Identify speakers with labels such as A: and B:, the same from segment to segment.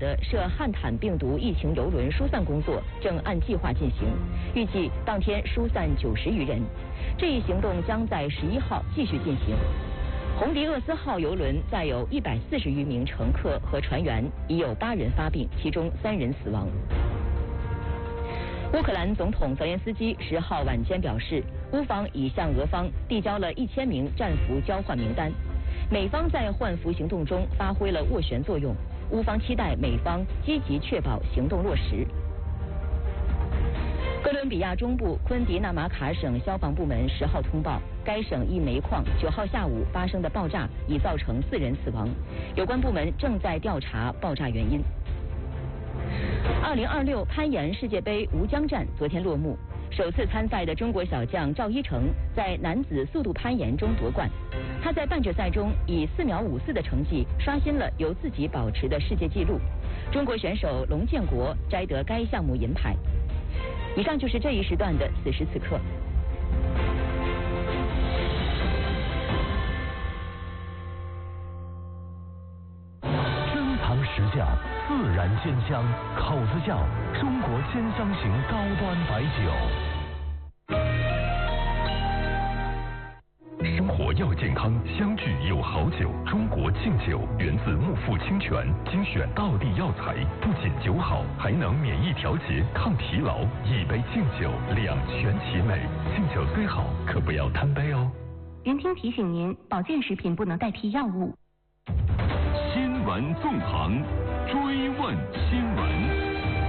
A: 的涉汉坦病毒疫情邮轮疏散工作正按计划进行，预计当天疏散90余人。这一行动将在11号继续进行。红迪厄斯号邮轮载有140余名乘客和船员，已有8人发病，其中3人死亡。乌克兰总统泽连斯基10号晚间表示，乌方已向俄方递交了1000名战俘交换名单，美方在换俘行动中发挥了斡旋作用，乌方期待美方积极确保行动落实。哥伦比亚中部昆迪纳马卡省消防部门10号通报，该省一煤矿9号下午发生的爆炸已造成4人死亡，有关部门正在调查爆炸原因。2026攀岩世界杯吴江站昨天落幕，首次参赛的中国小将赵一成在男子速度攀岩中夺冠。他在半决赛中以4秒54的成绩刷新了由自己保持的世界纪录。中国选手龙建国摘得该项目银牌。以上就是这一时段的此时此刻。
B: 升堂实价，自然鲜香，口子窖中国鲜香型高端白酒。生活要健康，相聚有好酒。中国劲酒源自木富清泉，精选道地药材，不仅酒好，还能免疫调节、抗疲劳。一杯劲酒，两全其美。劲酒虽好，可不要贪杯哦。
C: 云听提醒您，保健食品不能代替药物。
B: 新闻纵横，追问新闻。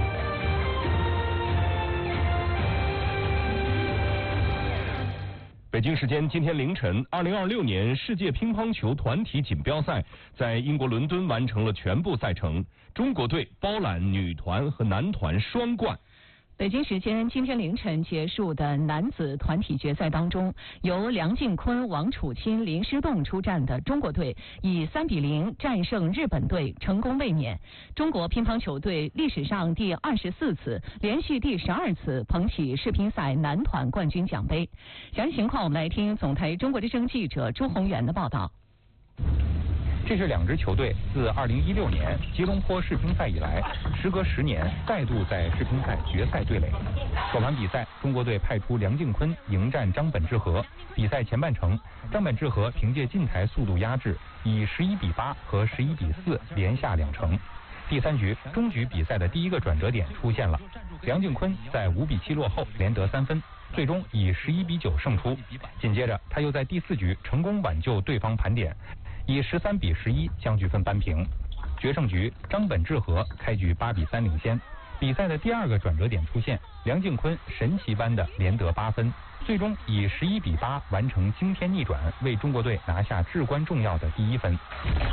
D: 北京时间今天凌晨，2026年世界乒乓球团体锦标赛在英国伦敦完成了全部赛程，中国队包揽女团和男团双冠。
E: 北京时间今天凌晨结束的男子团体决赛当中，由梁靖昆、王楚钦、林诗栋出战的中国队以3-0战胜日本队，成功卫冕。中国乒乓球队历史上第24次，连续第12次捧起世乒赛男团冠军奖杯。详细情况我们来听总台中国之声记者朱宏元的报道。
F: 这是两支球队自2016年吉隆坡世乒赛以来，时隔10年再度在世乒赛决赛对垒。首盘比赛，中国队派出梁靖昆迎战张本智和。比赛前半程，张本智和凭借进台速度压制，以11-8和11-4连下2城。第3局终局比赛的第一个转折点出现了，梁靖昆在5-7落后连得3分，最终以11-9胜出。紧接着他又在第4局成功挽救对方盘点，以13-11将局分扳平。决胜局，张本智和开局8-3领先。比赛的第二个转折点出现，梁靖昆神奇般的连得8分，最终以11-8完成惊天逆转，为中国队拿下至关重要的第1分。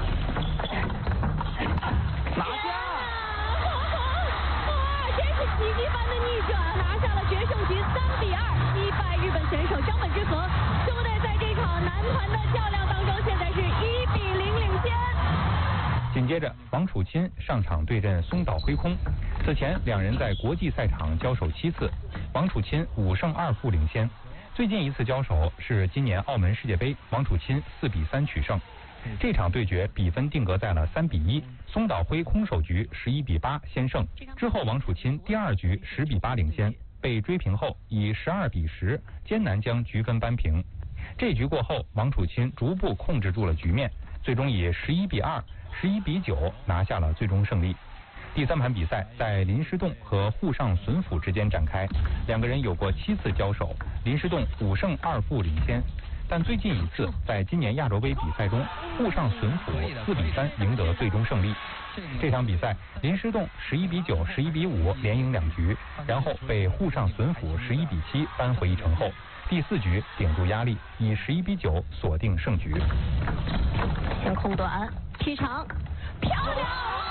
G: 拿下！哇，真是奇迹般的逆转，拿下了决胜局3-2，击败日本选手张本智和。中国队在这场男团的较量当中，现在是1-0领先。
F: 紧接着，王楚钦上场对阵松岛辉空。此前两人在国际赛场交手7次，王楚钦5胜2负领先。最近一次交手是今年澳门世界杯，王楚钦4-3取胜。这场对决比分定格在了3-1，松岛辉空首局11-8先胜，之后王楚钦第2局10-8领先，被追平后以12-10艰难将局分扳平。这局过后，王楚钦逐步控制住了局面，最终以11-2、11-9拿下了最终胜利。第3盘比赛在林诗栋和沪上隼辅之间展开，两个人有过7次交手，林诗栋5胜2负领先。但最近一次在今年亚洲杯比赛中，沪上隼辅4-3赢得最终胜利。这场比赛，林诗栋11-9、11-5连赢2局，然后被沪上隼辅11-7扳回1城后，第4局顶住压力，以11-9锁定胜局。
G: 先空短，劈长，漂亮！